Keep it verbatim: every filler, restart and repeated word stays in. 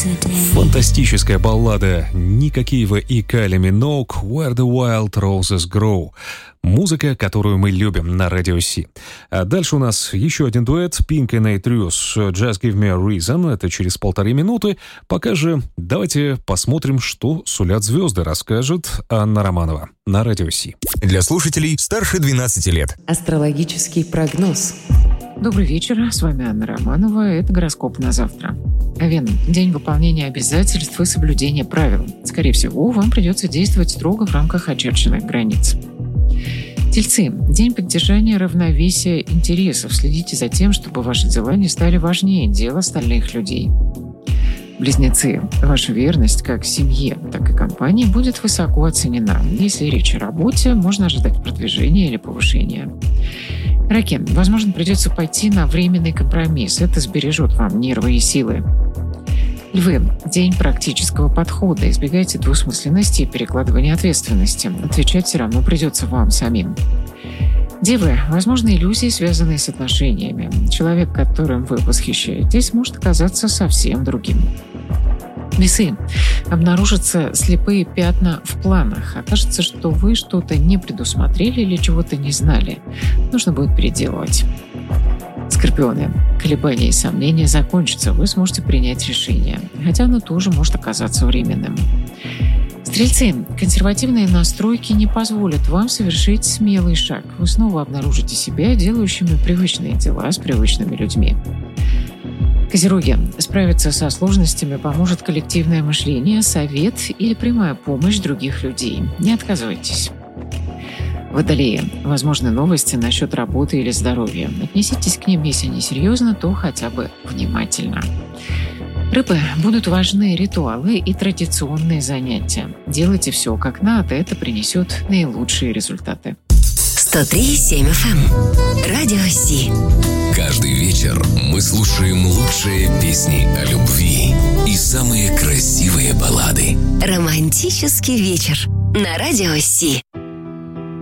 Фантастическая баллада Ника Кейва и Кайли Миноуг «Where the Wild Roses Grow». Музыка, которую мы любим на Радио Си. А дальше у нас еще один дуэт Pink и Nate Ruess «Just Give Me a Reason». Это через полторы минуты. Пока же давайте посмотрим, что сулят звезды, расскажет Анна Романова на Радио Си. Для слушателей старше двенадцати лет. Астрологический прогноз. Добрый вечер, с вами Анна Романова. Это гороскоп на завтра. Овен. День выполнения обязательств и соблюдения правил. Скорее всего, вам придется действовать строго в рамках очерченных границ. Тельцы. День поддержания равновесия интересов. Следите за тем, чтобы ваши дела не стали важнее дел остальных людей. Близнецы. Ваша верность как семье, так и компании будет высоко оценена. Если речь о работе, можно ожидать продвижения или повышения. Раки. Возможно, придется пойти на временный компромисс. Это сбережет вам нервы и силы. Львы. День практического подхода. Избегайте двусмысленности и перекладывания ответственности. Отвечать все равно придется вам самим. Девы. Возможно, иллюзии, связанные с отношениями. Человек, которым вы восхищаетесь, может оказаться совсем другим. Весы. Обнаружатся слепые пятна в планах. Окажется, что вы что-то не предусмотрели или чего-то не знали. Нужно будет переделывать. Скорпионы. Колебания и сомнения закончатся. Вы сможете принять решение. Хотя оно тоже может оказаться временным. Стрельцы. Консервативные настройки не позволят вам совершить смелый шаг. Вы снова обнаружите себя делающими привычные дела с привычными людьми. Козероги. Справиться со сложностями поможет коллективное мышление, совет или прямая помощь других людей. Не отказывайтесь. Водолеи. Возможны новости насчет работы или здоровья. Отнеситесь к ним, если не серьезно, то хотя бы внимательно. Рыбы. Будут важны ритуалы и традиционные занятия. Делайте все как надо, это принесет наилучшие результаты. сто три и семь эф эм. Радио Си. Каждый вечер мы слушаем лучшие песни о любви и самые красивые баллады. Романтический вечер на Радио Си.